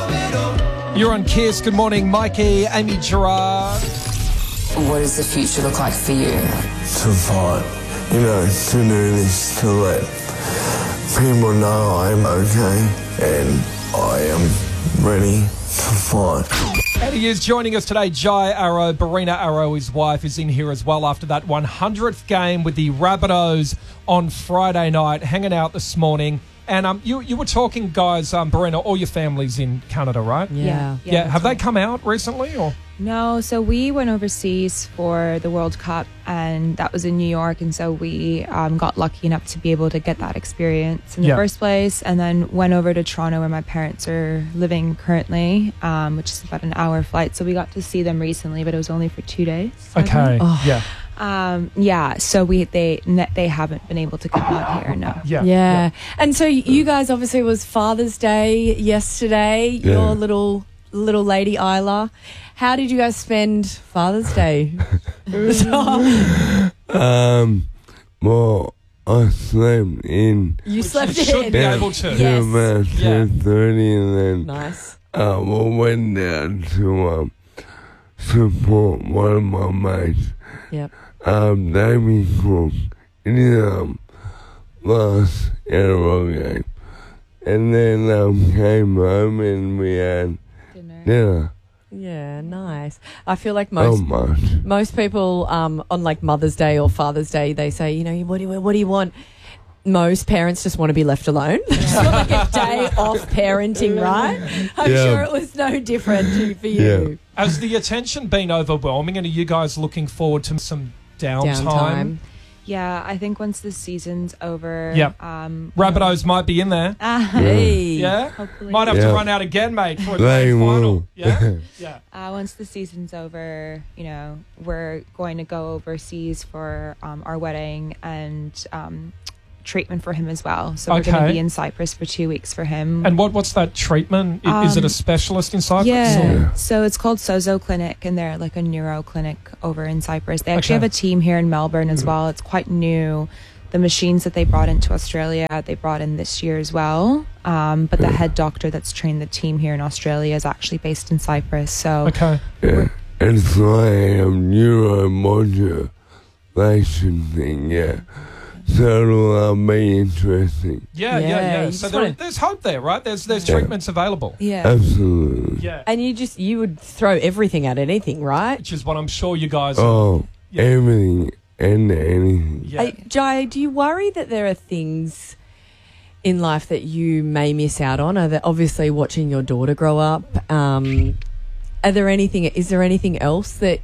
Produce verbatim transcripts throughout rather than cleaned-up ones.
You're on Kiss. Good morning, Mikey, Amy Gerard. What does the future look like for you? To fight, you know, to do this, to let people know I'm okay and I am ready to fight. And he is joining us today, Jai Arrow. Barina Arrow, his wife, is in here as well after that one hundredth game with the Rabbitohs on Friday night, hanging out this morning. And um, you you were talking, guys, um, Barina, all your family's in Canada, right? Yeah. Yeah. yeah, yeah. Have they come out recently, or? No, so we went overseas for the World Cup, and that was in New York, and so we um, got lucky enough to be able to get that experience in the Yeah. first place, and then went over to Toronto where my parents are living currently, um, which is about an hour flight. So we got to see them recently, but it was only for two days. I think. Okay. Oh. Yeah. Um, yeah, so we they ne- they haven't been able to come out here. No. Yeah. Yeah. And so you guys, obviously, it was Father's Day yesterday. Yeah. Your little little lady Isla. How did you guys spend Father's Day? Um, well, I slept in You Which slept you should in. be able to. Yes. till about Yeah. ten thirty and then Nice. uh, we went down to um, support one of my mates, Yep. um, Damien Cook, in his um, last N R L game. And then um, came home and we had Dinner. dinner. Yeah, nice. I feel like Oh, most much. most people um, on like Mother's Day or Father's Day, they say, you know, what do you, what do you want? Most parents just want to be left alone. Just want like a day off parenting, right? I'm Yeah. sure it was no different for you. Has the attention been overwhelming, and are you guys looking forward to some downtime? Downtime. Yeah, I think once the season's over, Yep. um, you know- Rabbitohs might be in there. Ah, Hey. Yeah? hopefully. Might have to Yeah. run out again, mate, for a They grand final. will. Yeah? Yeah. Uh, once the season's over, you know, we're going to go overseas for um, our wedding and um, treatment for him as well. So we're going Okay. to be in Cyprus for two weeks for him. And what what's that treatment? I- Is it a Um, specialist in Cyprus? yeah. or- Yeah. So it's called Sozo Clinic, and they're like a neuro clinic over in Cyprus. They actually Okay. have a team here in Melbourne as well. It's quite new. The machines that they brought into Australia, they brought in this year as well. Um, but the head doctor that's trained the team here in Australia is actually based in Cyprus. So Okay. Yeah. It's like a neuromodulation thing, yeah. So it'll uh, be interesting. Yeah, yeah, Yeah, yeah. you So just there, wanna- there's hope there, right? There's there's Yeah. treatments available. yeah. Absolutely. Yeah. And you just, you would throw everything at anything, right? Which is what I'm sure you guys Oh, Yeah. everything and anything. yeah. Uh, Jai, do you worry that there are things in life that you may miss out on? Are there obviously watching your daughter grow up? Um, are there anything? Is there anything else that?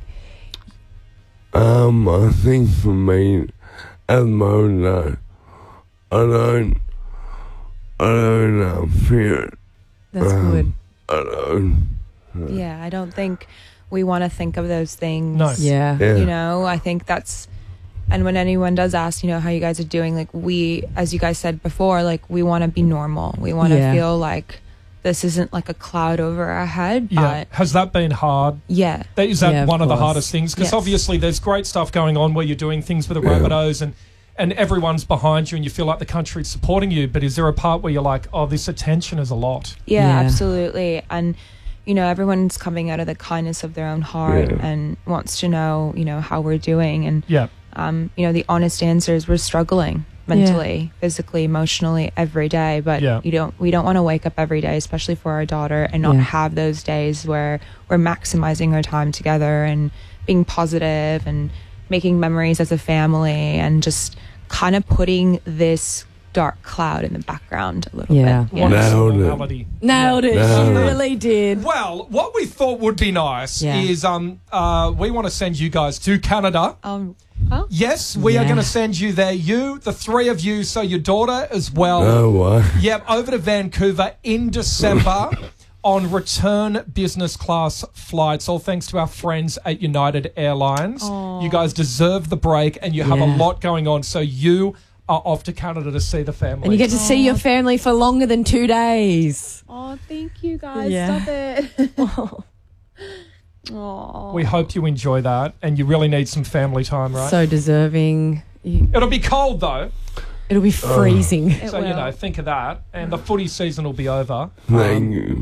Um, I think for me, at the moment, no. I don't, I don't uh, fear it. That's Um, good. I don't. Yeah, I don't think we want to think of those things. No. Yeah. Yeah. You know, I think that's, and when anyone does ask, you know, how you guys are doing, like we, as you guys said before, like we want to be normal. We want to Yeah. feel like this isn't like a cloud over our head, yeah. but Has that been hard? yeah. That, is that Yeah, of one of the course. hardest things? Because Yes. obviously there's great stuff going on where you're doing things with the Yeah. Rabbitohs and, and everyone's behind you and you feel like the country's supporting you. But is there a part where you're like, oh, this attention is a lot? Yeah, Yeah. absolutely. And, you know, everyone's coming out of the kindness of their own heart Yeah. and wants to know, you know, how we're doing. And, Yeah. um, you know, the honest answer is we're struggling mentally, physically, emotionally every day. But Yeah. you don't, we don't want to wake up every day, especially for our daughter, and not Yeah. have those days where we're maximizing our time together and being positive and making memories as a family and just kind of putting this dark cloud in the background a little Yeah. bit. One Nailed it. normality. Nailed it. Nailed She it. really did. Well, what we thought would be nice Yeah. is um uh we want to send you guys to Canada. Um, oh. Yes, we are Yeah. going to send you there. You, the three of you, so your daughter as well. No way. Yep, over to Vancouver in December on return business class flights, all thanks to our friends at United Airlines. You guys deserve the break and you have Yeah. a lot going on, so you are off to Canada to see the family. And you get to see your family for longer than two days. Oh, thank you guys. Yeah. Stop it. Oh. we hope you enjoy that, and you really need some family time, right? So deserving. You, It'll be cold, though, it'll be freezing. It so, you will. know, think of that. And the footy season will be over. Thank Um, you.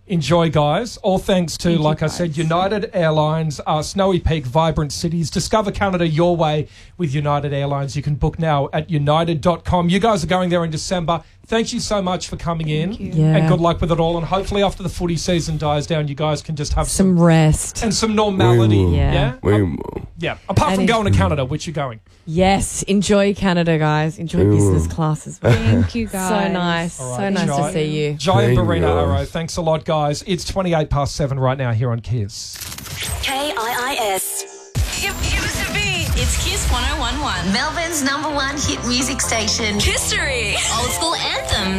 Enjoy, guys. All thanks to, Thank you, like I guys. said, United Airlines, uh, Snowy Peak, Vibrant Cities. Discover Canada your way with United Airlines. You can book now at united dot com. You guys are going there in December. Thank you so much for coming in. you. Yeah. And good luck with it all. And hopefully after the footy season dies down, you guys can just have some, Some rest. and some normality. We will. Yeah. Yeah. We Um, will. yeah. Apart And from if- going to Canada, which you're going. Yes, enjoy Canada, guys. Enjoy We business will. class as well. Thank you, guys. So nice. All So right, nice Jai. to see you. Jai and Thank Barina you, guys. Arrow, thanks a lot, guys. It's twenty-eight past seven right now here on Kiss. K I I S. Hip, hip is the beat. It's Kiss one oh one point one. Melbourne's number one hit music station. History. Old school anthems.